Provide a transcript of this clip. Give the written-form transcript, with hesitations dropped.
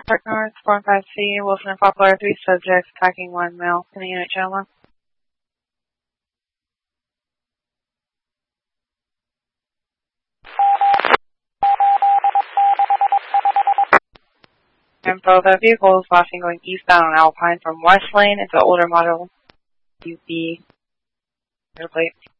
Park North, 45C, Wilson and Poplar, 3 subjects, attacking 1 male. In the unit, gentlemen. Info, the vehicle is flashing going eastbound on Alpine from West Lane. It's an older model UB. Plate.